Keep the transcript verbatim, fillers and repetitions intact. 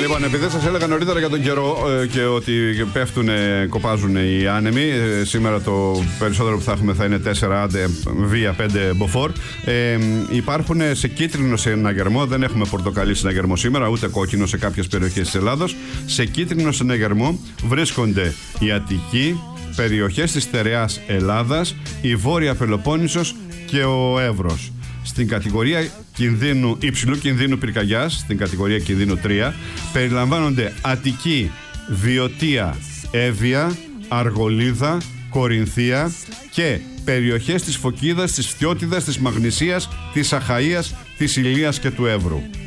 Λοιπόν, επειδή σας έλεγα νωρίτερα για τον καιρό ε, και ότι πέφτουν, κοπάζουν οι άνεμοι, ε, σήμερα το περισσότερο που θα έχουμε θα είναι τέσσερα άντε, βία πέντε μποφόρ. Ε, υπάρχουν σε κίτρινο συναγερμό, δεν έχουμε πορτοκαλί συναγερμό σήμερα, ούτε κόκκινο σε κάποιες περιοχές της Ελλάδος. Σε κίτρινο συναγερμό βρίσκονται η Αττική, περιοχές της στερεάς Ελλάδας, η Βόρεια Πελοπόννησος και ο Εύρος. Στην κατηγορία κινδύνου, υψηλού κινδύνου πυρκαγιάς, στην κατηγορία κινδύνου τρία, περιλαμβάνονται Αττική, Βιωτία, Εύβοια, Αργολίδα, Κορινθία και περιοχές της Φωκίδας, της Φθιώτιδας, της Μαγνησίας, της Αχαΐας, της Ηλίας και του Εύρου.